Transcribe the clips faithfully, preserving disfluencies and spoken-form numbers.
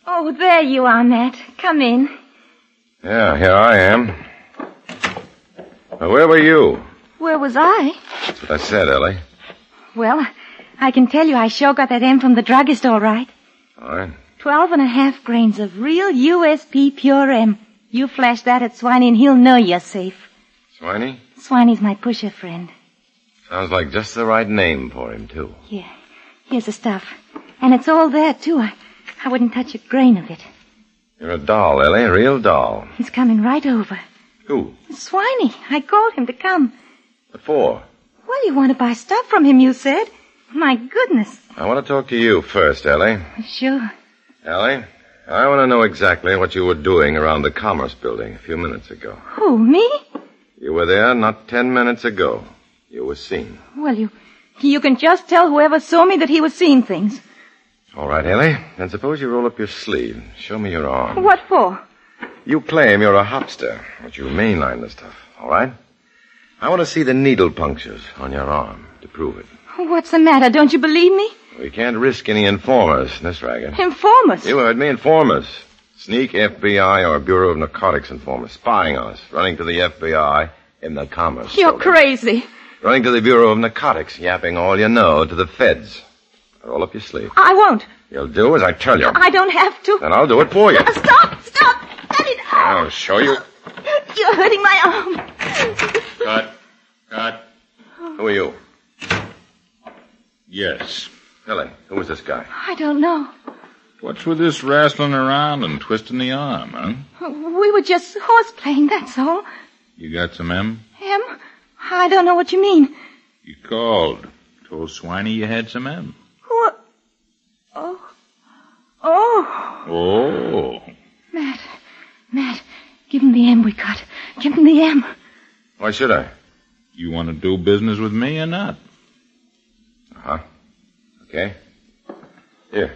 Oh, there you are, Matt. Come in. Yeah, here I am. Now, where were you? Where was I? That's what I said, Ellie. Well, I can tell you I sure got that M from the druggist all right. All right. Twelve and a half grains of real U S P pure M. You flash that at Swiney and he'll know you're safe. Swiney? Swiney's my pusher friend. Sounds like just the right name for him, too. Here. Here's the stuff. And it's all there, too. I, I wouldn't touch a grain of it. You're a doll, Ellie, a real doll. He's coming right over. Who? Swiney. I called him to come. What for? Well, you want to buy stuff from him, you said. My goodness. I want to talk to you first, Ellie. Sure. Ellie, I want to know exactly what you were doing around the Commerce Building a few minutes ago. Who, me? You were there not ten minutes ago. You were seen. Well, you you can just tell whoever saw me that he was seeing things. All right, Ellie. Then suppose you roll up your sleeve. Show me your arm. What for? You claim you're a hopster, but you mainline the stuff, all right? I want to see the needle punctures on your arm to prove it. What's the matter? Don't you believe me? We can't risk any informers in this racket. Informers? You heard me, informers. Sneak F B I or Bureau of Narcotics informers spying on us, running to the F B I in the Commerce You're Building. crazy. Running to the Bureau of Narcotics, yapping all you know to the feds. Roll up your sleeve. I won't. You'll do as I tell you. I don't have to. Then I'll do it for you. Uh, stop! Stop! Let it out! I'll show you. You're hurting my arm. Cut. Cut. Who are you? Yes. Ellie, who is this guy? I don't know. What's with this wrestling around and twisting the arm, huh? We were just horseplaying, that's all. You got some M? M? I don't know what you mean. You called. Told Swiney you had some M. Who? Oh. Oh. Oh. Matt. Matt, give him the M we got. Give him the M. Why should I? You want to do business with me or not? Uh-huh. Okay. Here.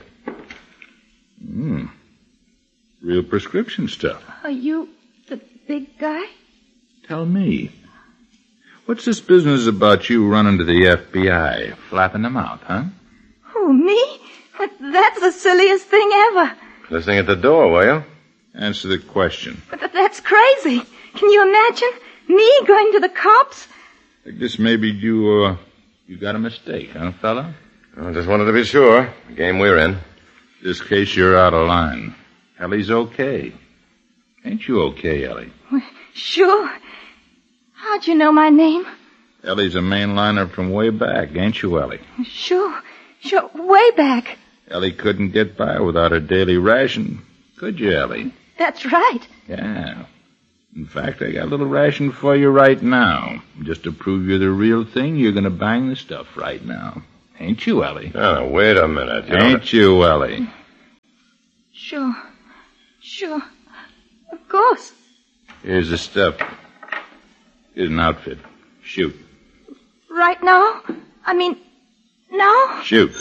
Hmm. Real prescription stuff. Are you the big guy? Tell me. What's this business about you running to the F B I, flapping them out, huh? Who, me? But that's the silliest thing ever. Listening at the door, were you? Answer the question. But th- that's crazy. Can you imagine? Me going to the cops? I guess maybe you, uh, you got a mistake, huh, fella? I just wanted to be sure. The game we're in. This case, you're out of line. Ellie's okay. Ain't you okay, Ellie? Well, sure. How'd you know my name? Ellie's a mainliner from way back, ain't you, Ellie? Sure. Sure. Way back. Ellie couldn't get by without her daily ration. Could you, Ellie? That's right. Yeah. In fact, I got a little ration for you right now. Just to prove you're the real thing, you're going to bang the stuff right now. Ain't you, Ellie? Oh, wait a minute. You Ain't you, Ellie? Sure. Sure. Of course. Here's the stuff. Here's an outfit. Shoot. Right now? I mean, now? Shoot.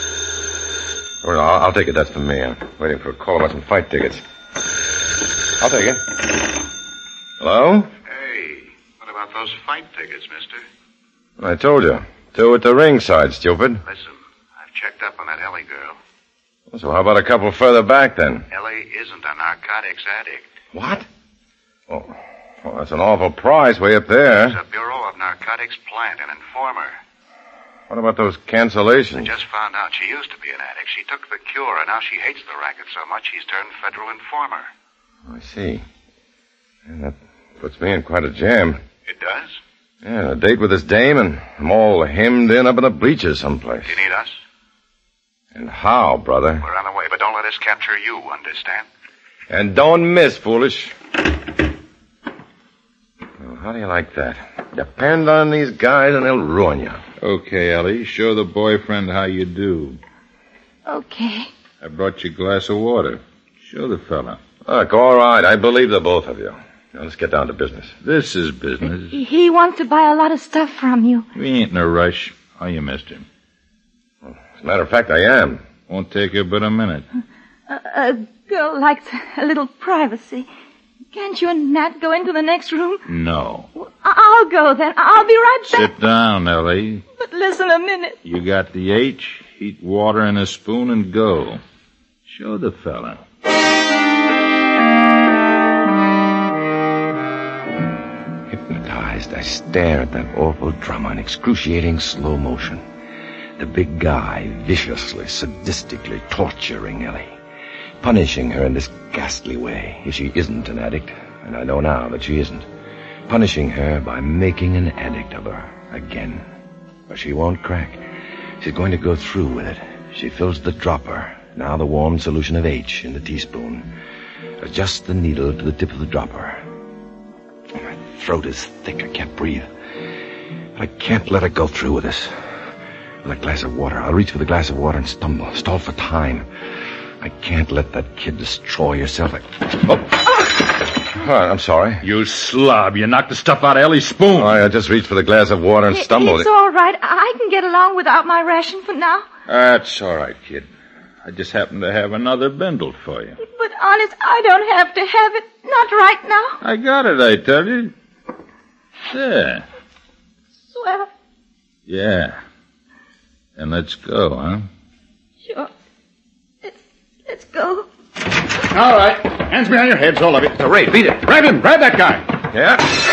Oh, no, I'll, I'll take it. That's for me. I'm waiting for a call about some fight tickets. I'll take it. Hello? Hey, what about those fight tickets, mister? I told you. Two at the ringside, stupid. Listen, I've checked up on that Ellie girl. So how about a couple further back, then? Ellie isn't a narcotics addict. What? Oh, well, that's an awful price way up there. It's a Bureau of Narcotics plant, an informer. What about those I cancellations? just found out she used to be an addict. She took the cure, and now she hates the racket so much she's turned federal informer. I see. And that puts me in quite a jam. It does? Yeah, a date with this dame, and I'm all hemmed in up in the bleachers someplace. Do you need us? And how, brother? We're on the way, but don't let us capture you, understand? And don't miss, foolish. Well, how do you like that? Depend on these guys, and they'll ruin you. Okay, Ellie. Show the boyfriend how you do. Okay. I brought you a glass of water. Show the fella. Look, all right. I believe the both of you. Now, let's get down to business. This is business. He, he wants to buy a lot of stuff from you. We ain't in a rush. How you, mister? As a matter of fact, I am. Won't take you but a minute. A, a girl likes a little privacy. Can't you and Nat go into the next room? No. Well, I'll go then. I'll be right back. Sit down, Ellie. But listen a minute. You got the H, heat water in a spoon, and go. Show the fella. paralyzed, I stare at that awful drama in excruciating slow motion. The big guy viciously, sadistically torturing Ellie, punishing her in this ghastly way if she isn't an addict, and I know now that she isn't. Punishing her by making an addict of her again. But she won't crack. She's going to go through with it. She fills the dropper, now the warm solution of H in the teaspoon. Adjusts the needle to the tip of the dropper. My throat is thick. I can't breathe. I can't let her go through with this. With a glass of water. I'll reach for the glass of water and stumble. Stall for time. I can't let that kid destroy herself. I... Oh. All right, I'm sorry. You slob. You knocked the stuff out of Ellie's spoon. Oh, I just reached for the glass of water and It- stumbled. It's all right. I can get along without my ration for now. That's all right, kid. I just happen to have another bindle for you. But honest, I don't have to have it. Not right now. I got it, I tell you. There. Swell. Yeah. And let's go, huh? Sure. Let's, let's go. All right. Hands behind your heads, all of you. So, Ray, beat it. Grab him. Grab that guy. Yeah?